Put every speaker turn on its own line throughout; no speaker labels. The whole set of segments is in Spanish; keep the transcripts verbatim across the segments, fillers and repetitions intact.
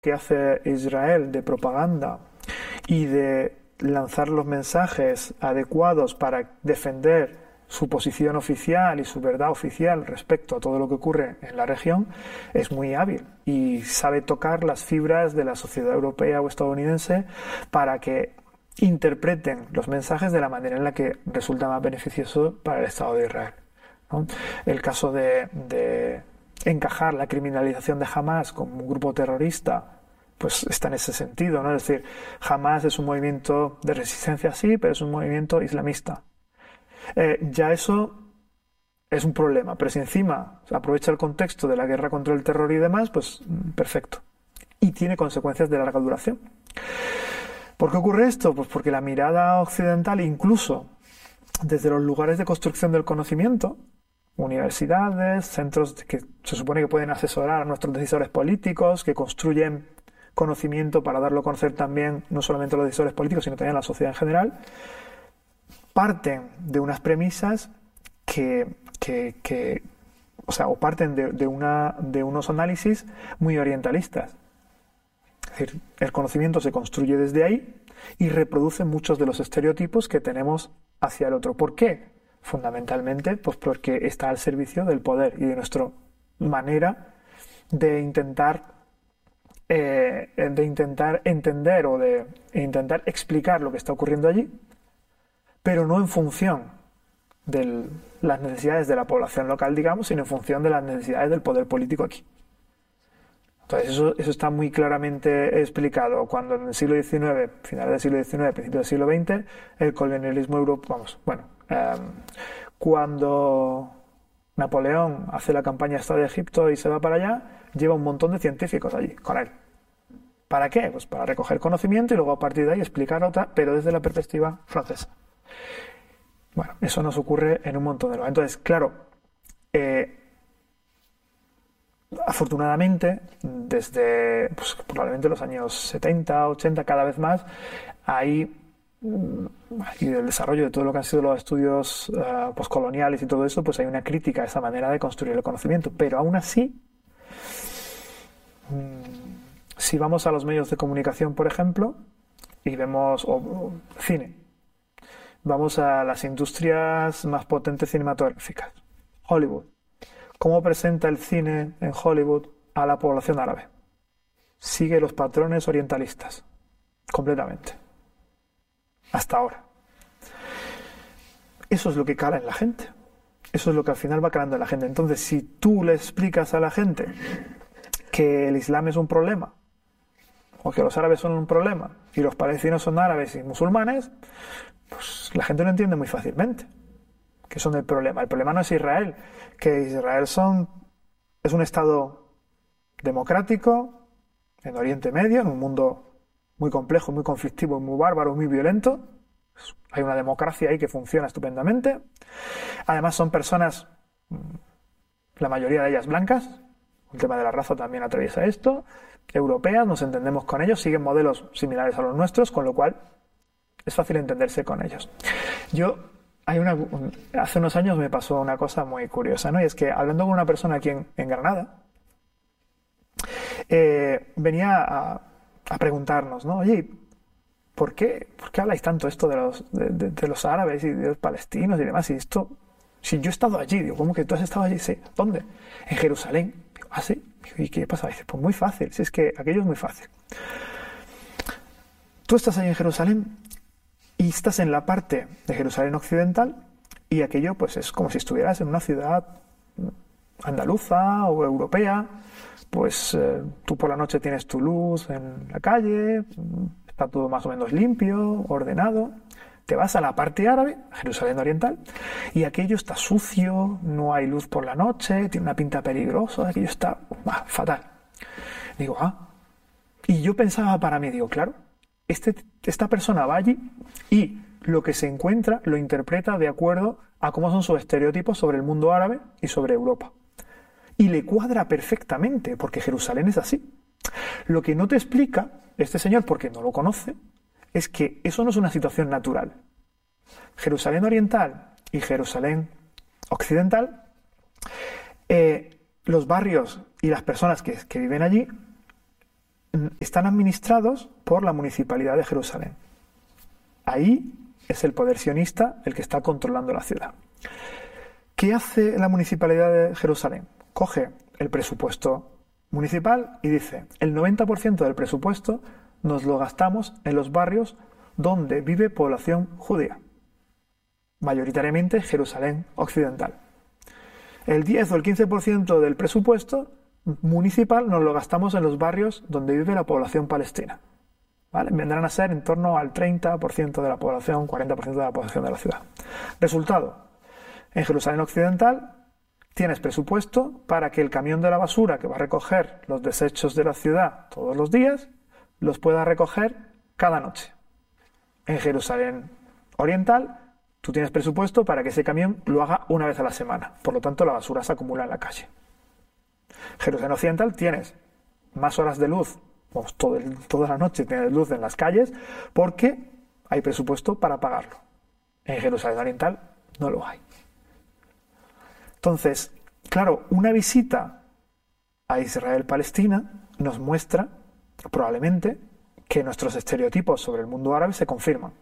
que hace Israel de propaganda y de lanzar los mensajes adecuados para defender su posición oficial y su verdad oficial respecto a todo lo que ocurre en la región es muy hábil y sabe tocar las fibras de la sociedad europea o estadounidense para que interpreten los mensajes de la manera en la que resulta más beneficioso para el Estado de Israel, ¿no? El caso de, de encajar la criminalización de Hamas como un grupo terrorista pues está en ese sentido, ¿no? Es decir, Hamas es un movimiento de resistencia, sí, pero es un movimiento islamista. Eh, ya eso es un problema, pero si encima aprovecha el contexto de la guerra contra el terror y demás, pues perfecto. Y tiene consecuencias de larga duración. ¿Por qué ocurre esto? Pues porque la mirada occidental, incluso desde los lugares de construcción del conocimiento, universidades, centros que se supone que pueden asesorar a nuestros decisores políticos, que construyen conocimiento para darlo a conocer también no solamente a los decisores políticos, sino también a la sociedad en general, parten de unas premisas que, que, que o sea, o parten de, de, una, de unos análisis muy orientalistas. Es decir, el conocimiento se construye desde ahí y reproduce muchos de los estereotipos que tenemos hacia el otro. ¿Por qué? Fundamentalmente, pues porque está al servicio del poder y de nuestra manera de intentar eh, de intentar entender o de intentar explicar lo que está ocurriendo allí, pero no en función de las necesidades de la población local, digamos, sino en función de las necesidades del poder político aquí. Entonces eso, eso está muy claramente explicado cuando en el siglo diecinueve, finales del siglo diecinueve, principios del siglo veinte, el colonialismo europeo, vamos, bueno, eh, cuando Napoleón hace la campaña esta de Egipto y se va para allá, lleva un montón de científicos allí con él. ¿Para qué? Pues para recoger conocimiento y luego a partir de ahí explicar otra, pero desde la perspectiva francesa. Bueno, eso nos ocurre en un montón de lugares. Entonces, claro, eh, afortunadamente, desde pues, probablemente los años setenta, ochenta, cada vez más, hay, y del desarrollo de todo lo que han sido los estudios uh, postcoloniales y todo eso, pues hay una crítica a esa manera de construir el conocimiento. Pero aún así, mmm, si vamos a los medios de comunicación, por ejemplo, y vemos o, o cine, vamos a las industrias más potentes cinematográficas, Hollywood. ¿Cómo presenta el cine en Hollywood a la población árabe? Sigue los patrones orientalistas, completamente. Hasta ahora. Eso es lo que cala en la gente. Eso es lo que al final va calando en la gente. Entonces, si tú le explicas a la gente que el Islam es un problema, o que los árabes son un problema, y los palestinos son árabes y musulmanes, pues la gente lo entiende muy fácilmente. Que son el problema. El problema no es Israel, que Israel son, es un estado democrático en Oriente Medio, en un mundo muy complejo, muy conflictivo, muy bárbaro, muy violento. Hay una democracia ahí que funciona estupendamente. Además son personas, la mayoría de ellas blancas, el tema de la raza también atraviesa esto, europeas, nos entendemos con ellos, siguen modelos similares a los nuestros, con lo cual es fácil entenderse con ellos. Yo Hay una, hace unos años me pasó una cosa muy curiosa, ¿no? Y es que hablando con una persona aquí en, en Granada, eh, venía a, a preguntarnos, ¿no? Oye, ¿por qué, ¿por qué habláis tanto esto de los, de, de, de los árabes y de los palestinos y demás? Y esto, si yo he estado allí, digo, ¿cómo que tú has estado allí? Sí. ¿Dónde? En Jerusalén. Digo, ¿ah, sí? ¿Y qué pasa? Dice, pues muy fácil, si es que aquello es muy fácil. Tú estás allí en Jerusalén y estás en la parte de Jerusalén occidental y aquello pues es como si estuvieras en una ciudad andaluza o europea, pues eh, tú por la noche tienes tu luz en la calle, está todo más o menos limpio, ordenado. Te vas a la parte árabe, Jerusalén oriental, y aquello está sucio, no hay luz por la noche, tiene una pinta peligrosa, aquello está ah, fatal. Digo, ah, y yo pensaba para mí, digo, claro, Este, esta persona va allí y lo que se encuentra lo interpreta de acuerdo a cómo son sus estereotipos sobre el mundo árabe y sobre Europa. Y le cuadra perfectamente, porque Jerusalén es así. Lo que no te explica este señor, porque no lo conoce, es que eso no es una situación natural. Jerusalén oriental y Jerusalén occidental, eh, los barrios y las personas que, que viven allí están administrados por la Municipalidad de Jerusalén. Ahí es el poder sionista el que está controlando la ciudad. ¿Qué hace la Municipalidad de Jerusalén? Coge el presupuesto municipal y dice, el noventa por ciento del presupuesto nos lo gastamos en los barrios donde vive población judía, mayoritariamente Jerusalén occidental. El diez o el quince por ciento del presupuesto municipal nos lo gastamos en los barrios donde vive la población palestina. ¿Vale? Vendrán a ser en torno al treinta por ciento de la población, cuarenta por ciento de la población de la ciudad. Resultado, en Jerusalén occidental tienes presupuesto para que el camión de la basura que va a recoger los desechos de la ciudad todos los días los pueda recoger cada noche. En Jerusalén oriental tú tienes presupuesto para que ese camión lo haga una vez a la semana. Por lo tanto, la basura se acumula en la calle. Jerusalén occidental tienes más horas de luz, pues todo el, toda la noche tienes luz en las calles porque hay presupuesto para pagarlo. En Jerusalén oriental no lo hay. Entonces, claro, una visita a Israel-Palestina nos muestra probablemente que nuestros estereotipos sobre el mundo árabe se confirman.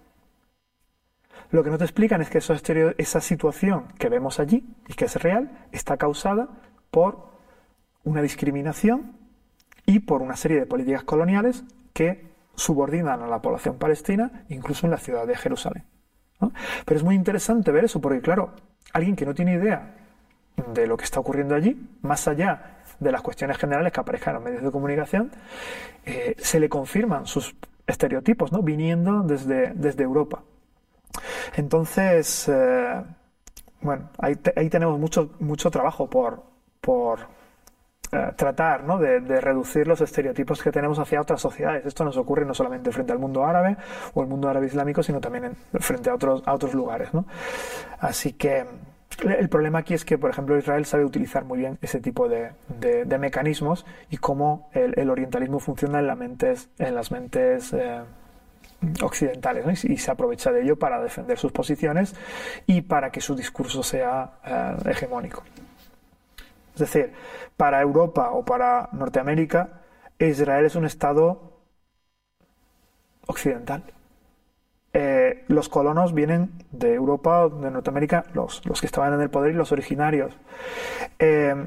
Lo que no te explican es que esos estereo- esa situación que vemos allí y que es real está causada por una discriminación y por una serie de políticas coloniales que subordinan a la población palestina, incluso en la ciudad de Jerusalén, ¿no? Pero es muy interesante ver eso porque, claro, alguien que no tiene idea de lo que está ocurriendo allí, más allá de las cuestiones generales que aparezcan en los medios de comunicación, eh, se le confirman sus estereotipos, ¿no? Viniendo desde, desde Europa. Entonces, eh, bueno, ahí, te, ahí tenemos mucho, mucho trabajo por, por eh, tratar, ¿no? de, de reducir los estereotipos que tenemos hacia otras sociedades. Esto nos ocurre no solamente frente al mundo árabe o el mundo árabe islámico, sino también en, frente a otros, a otros lugares, ¿no? Así que el problema aquí es que, por ejemplo, Israel sabe utilizar muy bien ese tipo de, de, de mecanismos y cómo el, el orientalismo funciona en, la mentes, en las mentes eh, occidentales, ¿no? y, y se aprovecha de ello para defender sus posiciones y para que su discurso sea eh, hegemónico. Es decir, para Europa o para Norteamérica, Israel es un estado occidental. Eh, los colonos vienen de Europa o de Norteamérica, los, los que estaban en el poder y los originarios. Eh,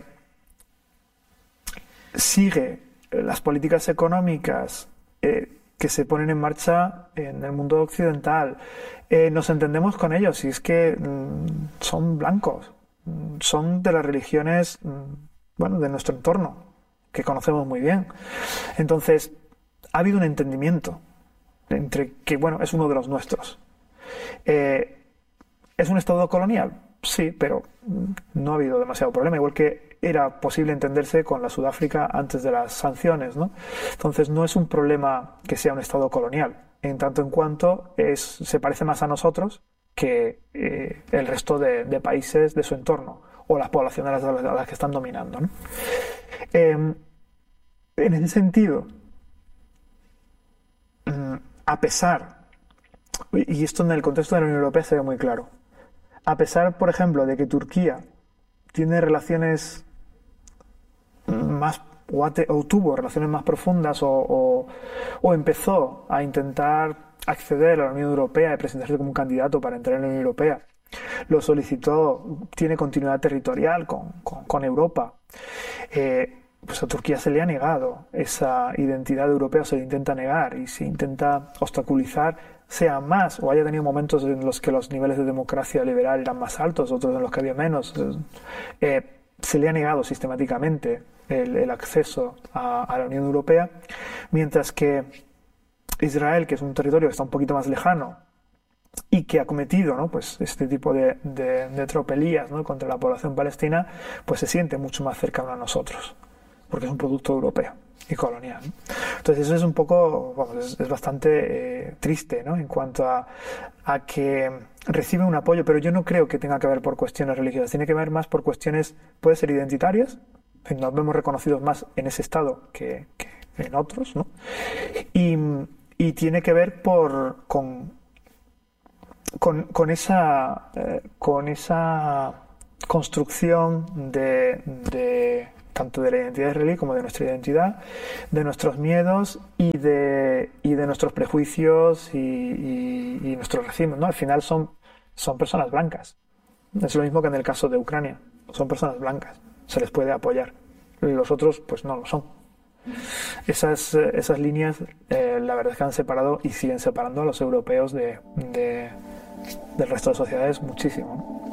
sigue las políticas económicas eh, que se ponen en marcha en el mundo occidental. Eh, nos entendemos con ellos y es que mm, son blancos, mm, son de las religiones, mm, bueno, de nuestro entorno, que conocemos muy bien. Entonces, ha habido un entendimiento entre que, bueno, es uno de los nuestros. Eh, ¿Es un estado colonial? Sí, pero no ha habido demasiado problema, igual que era posible entenderse con la Sudáfrica antes de las sanciones, ¿no? Entonces no es un problema que sea un estado colonial, en tanto en cuanto es, se parece más a nosotros que eh, el resto de, de países de su entorno, o las poblaciones a las, a las que están dominando, ¿no? Eh, en ese sentido, a pesar, y esto en el contexto de la Unión Europea se ve muy claro, a pesar, por ejemplo, de que Turquía tiene relaciones más, o, ate, o tuvo relaciones más profundas, o, o, o empezó a intentar acceder a la Unión Europea y presentarse como un candidato para entrar en la Unión Europea, lo solicitó, tiene continuidad territorial con, con, con Europa, eh, pues a Turquía se le ha negado esa identidad europea, se le intenta negar y se intenta obstaculizar, sea más o haya tenido momentos en los que los niveles de democracia liberal eran más altos, otros en los que había menos. Eh, se le ha negado sistemáticamente el, el acceso a, a la Unión Europea, mientras que Israel, que es un territorio que está un poquito más lejano y que ha cometido, ¿no? pues este tipo de, de, de tropelías, ¿no? contra la población palestina, pues se siente mucho más cercano a nosotros, porque es un producto europeo y colonial, ¿no? Entonces eso es un poco, vamos, es, es bastante eh, triste, ¿no? en cuanto a, a que recibe un apoyo, pero yo no creo que tenga que ver por cuestiones religiosas, tiene que ver más por cuestiones, puede ser identitarias, nos vemos reconocidos más en ese estado que, que en otros, ¿no? y, y tiene que ver por con, con, con esa eh, con esa construcción de, de tanto de la identidad israelí como de nuestra identidad, de nuestros miedos y de, y de nuestros prejuicios y, y, y nuestros racismos, ¿no? Al final son, son personas blancas. Es lo mismo que en el caso de Ucrania. Son personas blancas. Se les puede apoyar. Los otros, pues no lo son. Esas, esas líneas, eh, la verdad es que han separado y siguen separando a los europeos de, de, del resto de sociedades muchísimo, ¿no?